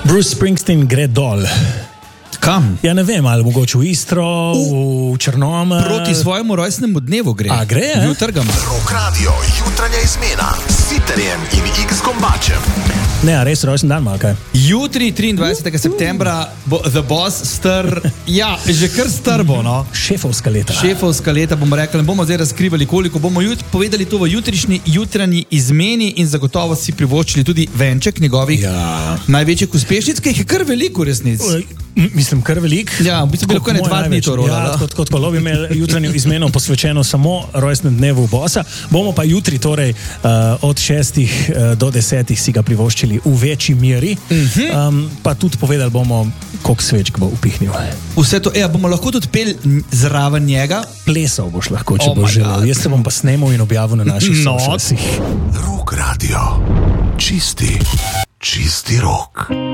Bruce Springsteen gre dol. Kam? Ja, ne vem, ali mogoče v Istro, v Črnomelj. Proti svojemu rojstnemu dnevu gre. A gre, Jutrgam. Rock Radio, jutranja izmena s Sitarjem in X-Gombačem. Ne, a res rojsten dan ima, kaj? Jutri, 23. septembra, bo The Boss star, ja, že kar star bo, no. Šefovska leta. Šefovska leta, bomo rekli, ne bomo zdaj razkrivali, koliko bomo povedali to v jutranji izmeni in zagotovo si privoščili tudi venček njegovih največjih uspešnic, ki jih je kar veliko resnic. Mislim, kar velik. Ja, v bistvu bi lahko ne 2 dni to rolalo. Ja, kot bi imeli jutranjo izmeno posvečeno samo rojstnem dnevu Bossa. Bomo pa jutri, torej od 6 do 10 si ga privoščili v večji meri. Pa tudi povedali bomo, koliko svečk bo upihnil. Vse to, bomo lahko tudi pel zraven njega. Plesal boš lahko, če boš želel. Jaz se bom pa snemal in objavil na naših socialsih. Rock Radio. Čisti rock.